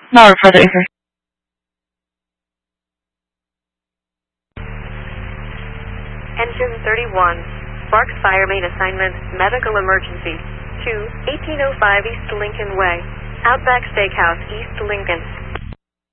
No further information. Engine 31. Sparks fire main assignment, medical emergency. To 1805 East Lincoln Way. Outback Steakhouse, East Lincoln.